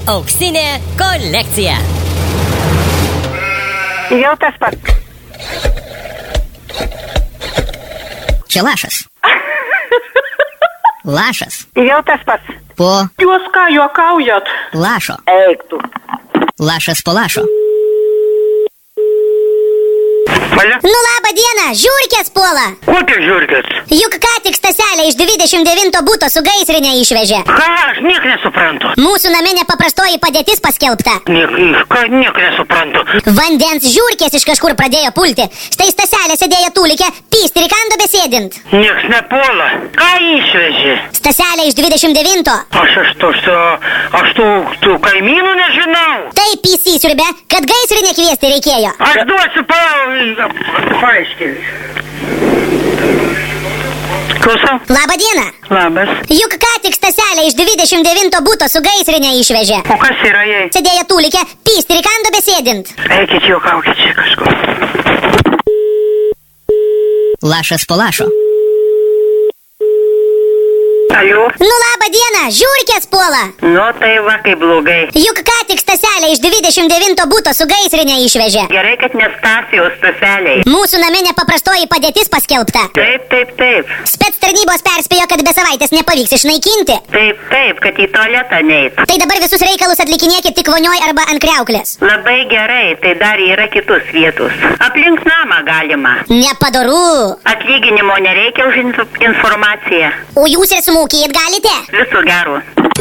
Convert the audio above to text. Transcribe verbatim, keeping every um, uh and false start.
Auksinė kolekcija. Jau tas pats. Čia lašas. Lašas. Jau tas pats. Po Jūs ką juokaujat? lašo. Eik tu. Lašas po lašo. Valia? Nu labą dieną, žiurkės puola. Kokios žiurkės? Juk ką tik Staselė iš dvidešimt devinto buto su gaisrinė išvežė. Ką? Aš niek nesuprantu. Mūsų name nepaprastoji padėtis paskelbta. Niek, ką, niek nesuprantu. Vandens žiurkės iš kažkur pradėjo pulti. Štai Staselė sėdėjo tūlikė, pysti rikando besėdint. Nieks nepuola. Ką išvežė? Staselė iš dvidešimt devinto. Aš aš to, aš tų, tų kaimynų nežinau. Taip įsisiurbė, kad gaisrinė kviesti reikėjo. Aš duosiu pa... paaiškinti. Klausau? Labą dieną. Labas. Juk ką tik Staselė iš dvidešimt devinto buto su gaisrinė išvežė. O kas yra jai? Sėdėjo tūlikė, pysti rikando besėdint. Eikit juokaukit čia kažko. Lašas po lašo. Aliu? Nu labą dieną, žiurkės puola. Nu tai va kaip blogai. Juk ką tik Staselė iš dvidešimt devinto buto su gaisrinė išvežė. Gerai, kad ne Stasijos Staseliai. Mūsų name nepaprastoji padėtis paskelbta. Taip, taip, taip. Spec tarnybos perspėjo, kad be savaitės nepavyks išnaikinti. Taip, taip, kad į tualetą neit. Tai dabar visus reikalus atlikinėkit tik vonioj arba ant kriauklės. Labai gerai, tai dar yra kitus vietus. Aplink namą galima. Nepadoru. Atlyginimo nereikia už inf informaciją. O jūs ir sumokėt galite? Viso gero.